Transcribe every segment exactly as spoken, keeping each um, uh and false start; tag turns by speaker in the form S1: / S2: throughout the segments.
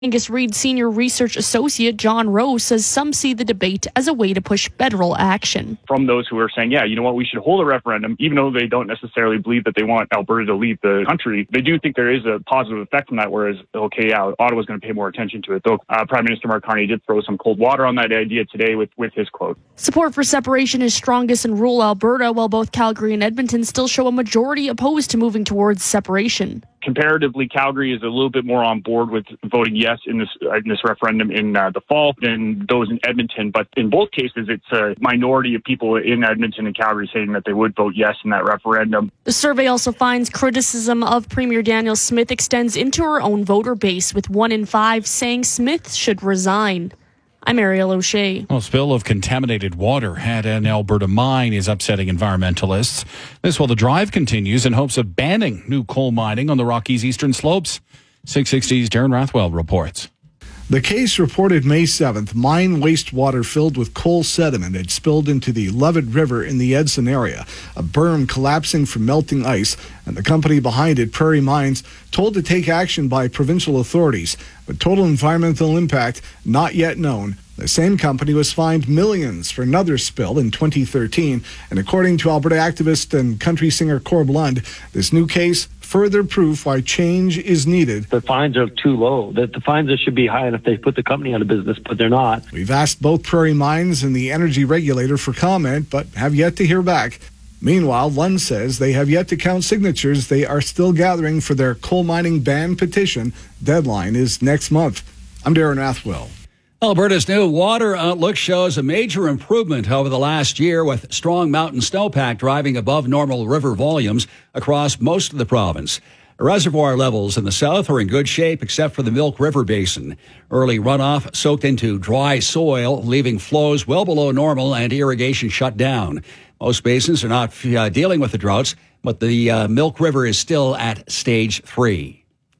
S1: Angus Reid Senior Research Associate John Rowe says some see the debate as a way to push federal action.
S2: From those who are saying, yeah, you know what, we should hold a referendum, even though they don't necessarily believe that they want Alberta to leave the country, they do think there is a positive effect from that, whereas, okay, yeah, Ottawa's going to pay more attention to it. Though uh, Prime Minister Mark Carney did throw some cold water on that idea today with, with his quote.
S1: Support for separation is strongest in rural Alberta, while both Calgary and Edmonton still show a majority opposed to moving towards separation.
S2: Comparatively, Calgary is a little bit more on board with voting yes in this uh, in this referendum in uh, the fall than those in Edmonton. But in both cases, it's a minority of people in Edmonton and Calgary saying that they would vote yes in that referendum.
S1: The survey also finds criticism of Premier Danielle Smith extends into her own voter base, with one in five saying Smith should resign. I'm Ariel O'Shea.
S3: Well, a spill of contaminated water at an Alberta mine is upsetting environmentalists. This while the drive continues in hopes of banning new coal mining on the Rockies' eastern slopes. six sixty's Darren Rathwell reports.
S4: The case reported May seventh, mine wastewater filled with coal sediment had spilled into the Levitt River in the Edson area, a berm collapsing from melting ice, and the company behind it, Prairie Mines, told to take action by provincial authorities, but total environmental impact not yet known. The same company was fined millions for another spill in twenty thirteen, and according to Alberta activist and country singer Corb Lund, this new case further proof why change is needed.
S5: The fines are too low. The, the fines should be high enough they put the company out of business, but they're not.
S4: We've asked both Prairie Mines and the energy regulator for comment, but have yet to hear back. Meanwhile, Lund says they have yet to count signatures they are still gathering for their coal mining ban petition. Deadline is next month. I'm Darren Rathwell.
S6: Alberta's new water outlook shows a major improvement over the last year, with strong mountain snowpack driving above normal river volumes across most of the province. Reservoir levels in the south are in good shape except for the Milk River Basin. Early runoff soaked into dry soil, leaving flows well below normal and irrigation shut down. Most basins are not uh, dealing with the droughts, but the uh, Milk River is still at stage three.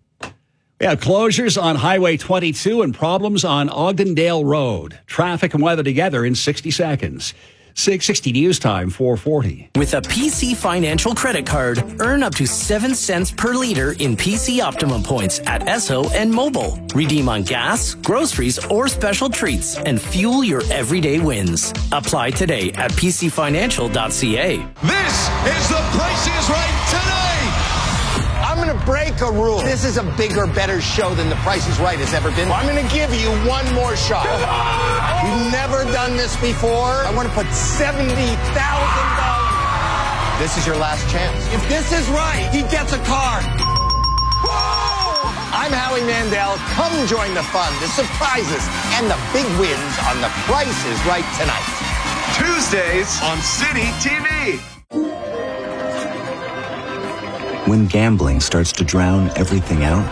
S6: We have closures on Highway twenty-two and problems on Ogdendale Road. Traffic and weather together in sixty seconds. six sixty News Time, four forty.
S7: With a P C Financial credit card, earn up to seven cents per liter in P C Optimum points at Esso and Mobile. Redeem on gas, groceries, or special treats and fuel your everyday wins. Apply today at p c financial dot c a.
S8: This is The Price is Right tonight.
S9: I'm going to break a rule. This is a bigger, better show than The Price is Right has ever been. I'm going to give you one more shot. We've never done this before. I want to put seventy thousand dollars. This is your last chance. If this is right, he gets a car. Whoa! I'm Howie Mandel. Come join the fun, the surprises, and the big wins on The Price is Right tonight.
S8: Tuesdays on City T V.
S10: When gambling starts to drown everything out,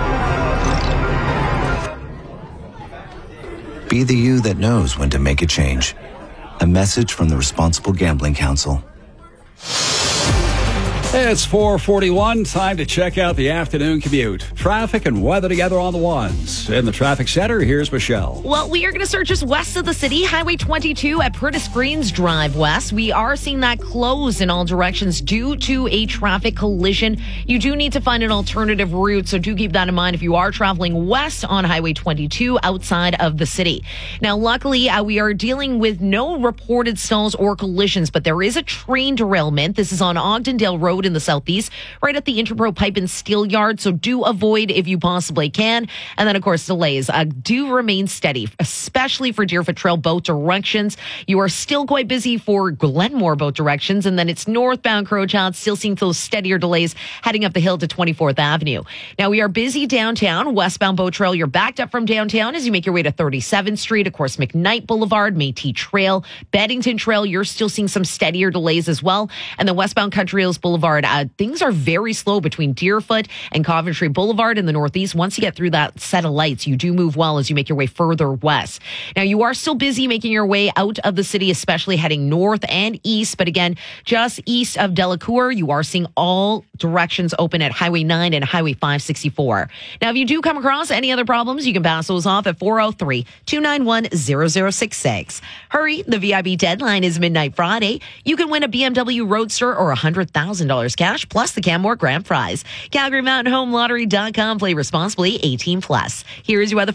S10: be the you that knows when to make a change. A message from the Responsible Gambling Council.
S6: It's four forty-one. Time to check out the afternoon commute. Traffic and weather together on the ones. In the traffic center, here's Michelle.
S11: Well, we are going to start just west of the city, Highway twenty-two at Prentice Greens Drive West. We are seeing that closed in all directions due to a traffic collision. You do need to find an alternative route, so do keep that in mind if you are traveling west on Highway twenty-two outside of the city. Now, luckily, uh, we are dealing with no reported stalls or collisions, but there is a train derailment. This is on Ogdendale Road in the southeast, right at the Interpro Pipe and Steel Yard, so do avoid if you possibly can. And then, of course, delays uh, do remain steady, especially for Deerfoot Trail both directions. You are still quite busy for Glenmore both directions, and then it's northbound Crowchat, still seeing those steadier delays heading up the hill to twenty-fourth Avenue. Now, we are busy downtown, westbound Boat Trail. You're backed up from downtown as you make your way to thirty-seventh Street, of course, McKnight Boulevard, Métis Trail, Beddington Trail. You're still seeing some steadier delays as well. And then westbound Country Hills Boulevard, uh, things are very slow between Deerfoot and Coventry Boulevard in the northeast. Once you get through that set of lights, you do move well as you make your way further west. Now, you are still busy making your way out of the city, especially heading north and east. But again, just east of Delacour, you are seeing all directions open at Highway nine and Highway five sixty-four. Now, if you do come across any other problems, you can pass those off at four oh three, two nine one, zero zero six six. Hurry, the V I B deadline is midnight Friday. You can win a B M W Roadster or a one hundred thousand dollars dollars cash plus the Canmore Grand Prize. Calgary Mountain Home Lottery dot com. Play responsibly. eighteen plus. Here's your weather